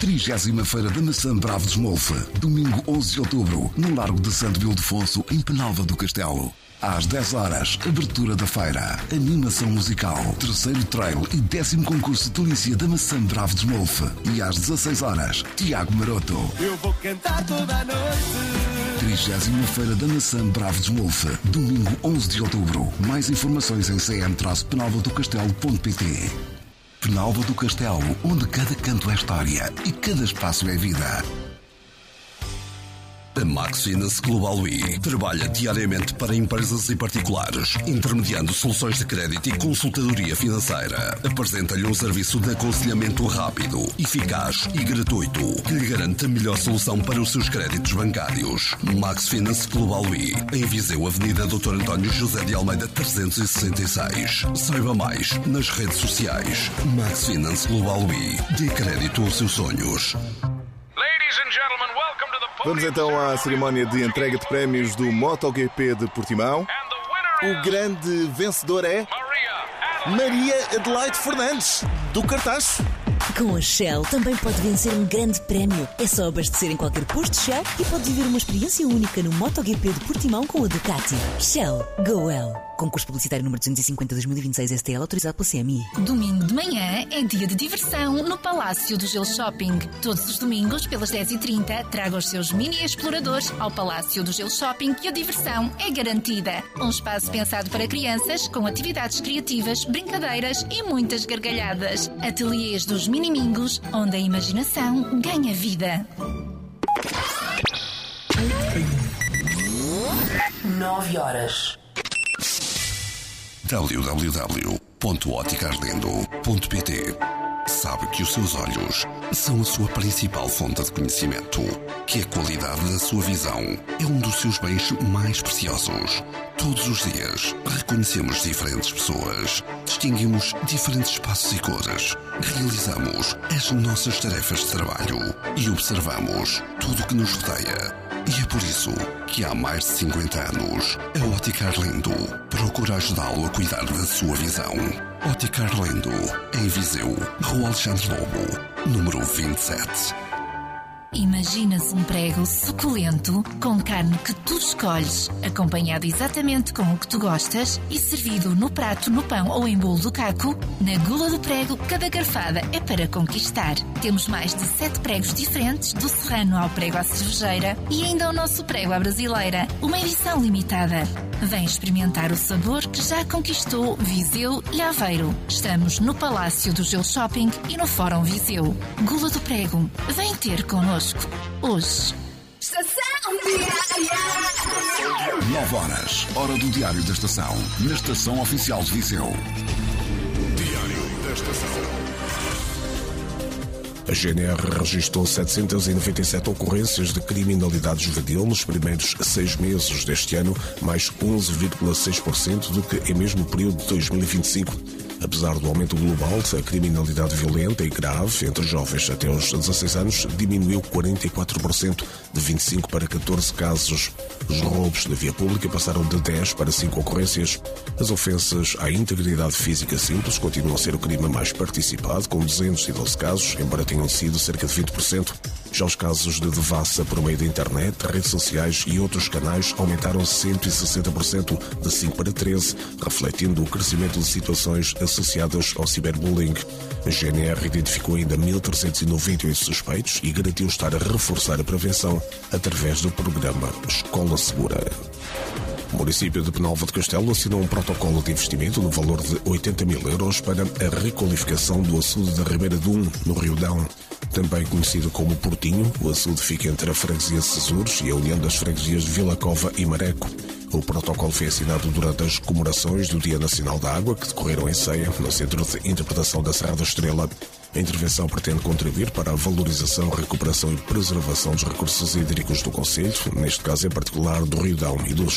30ª Feira da Maçã Bravo de Esmolfe, domingo 11 de outubro, no Largo de Santo Ildefonso, em Penalva do Castelo. Às 10 horas, abertura da feira, animação musical, terceiro trail e 10º concurso de delícia da Maçã Bravo de Esmolfe. E às 16 horas, Tiago Maroto. Eu vou cantar toda a noite. 30ª Feira da Maçã Bravo de Esmolfe, domingo 11 de outubro. Mais informações em cm-penalvadocastelo.pt. Penalva do Castelo, onde cada canto é história e cada espaço é vida. A Max Finance Global UI trabalha diariamente para empresas e particulares, intermediando soluções de crédito e consultadoria financeira. Apresenta-lhe um serviço de aconselhamento rápido, eficaz e gratuito, que lhe garante a melhor solução para os seus créditos bancários. Max Finance Global UI, em Viseu, Avenida Dr. António José de Almeida 366. Saiba mais nas redes sociais. Max Finance Global UI, dê crédito aos seus sonhos. Vamos então à cerimónia de entrega de prémios do MotoGP de Portimão. O grande vencedor é Maria Adelaide Fernandes, do Cartaz. Com a Shell também pode vencer um grande prémio. É só abastecer em qualquer posto Shell e pode viver uma experiência única no MotoGP de Portimão com a Ducati. Shell, go well. Concurso publicitário número 250/2026 STL, autorizado pela CMI. Domingo de manhã é dia de diversão no Palácio do Gelo Shopping. Todos os domingos, pelas 10h30, traga os seus mini exploradores ao Palácio do Gelo Shopping, que a diversão é garantida. Um espaço pensado para crianças, com atividades criativas, brincadeiras e muitas gargalhadas. Ateliês dos Minimingos, onde a imaginação ganha vida. 9 horas. www.óticarlindo.pt. Sabe que os seus olhos são a sua principal fonte de conhecimento, que a qualidade da sua visão é um dos seus bens mais preciosos. Todos os dias reconhecemos diferentes pessoas, distinguimos diferentes espaços e cores, realizamos as nossas tarefas de trabalho e observamos tudo o que nos rodeia. E é por isso que há mais de 50 anos, a Ótica Arlindo procura ajudá-lo a cuidar da sua visão. Ótica Arlindo, em Viseu, Rua Alexandre Lobo, número 27. Imaginas um prego suculento, com carne que tu escolhes, acompanhado exatamente com o que tu gostas e servido no prato, no pão ou em bolo do caco. Na Gula do Prego, cada garfada é para conquistar. Temos mais de 7 pregos diferentes, do serrano ao prego à cervejeira e ainda o nosso prego à brasileira, uma edição limitada. Vem experimentar o sabor que já conquistou Viseu e Aveiro. Estamos no Palácio do Gelo Shopping e no Fórum Viseu. Gula do Prego, vem ter connosco hoje. Estação Diária. 9 horas, hora do Diário da Estação, na Estação Oficial de Viseu. Diário da Estação. A GNR registrou 797 ocorrências de criminalidade juvenil nos primeiros 6 meses deste ano, mais 11,6% do que em mesmo período de 2025. Apesar do aumento global, a criminalidade violenta e grave entre jovens até aos 16 anos diminuiu 44%, de 25 para 14 casos. Os roubos na via pública passaram de 10 para 5 ocorrências. As ofensas à integridade física simples continuam a ser o crime mais participado, com 212 casos, embora tenham sido cerca de 20%. Já os casos de devassa por meio da internet, redes sociais e outros canais aumentaram 160%, de 5 para 13, refletindo o crescimento de situações associadas ao ciberbullying. A GNR identificou ainda 1.398 suspeitos e garantiu estar a reforçar a prevenção através do programa Escola Segura. O município de Penalva de Castelo assinou um protocolo de investimento no valor de 80 mil euros para a requalificação do açude da Ribeira do no Rio Dão. Também conhecido como Portinho, o açude fica entre a freguesia de Sesures e a união das freguesias de Vila Cova e Mareco. O protocolo foi assinado durante as comemorações do Dia Nacional da Água, que decorreram em Ceia, no Centro de Interpretação da Serra da Estrela. A intervenção pretende contribuir para a valorização, recuperação e preservação dos recursos hídricos do concelho, neste caso em particular do Rio Dão e dos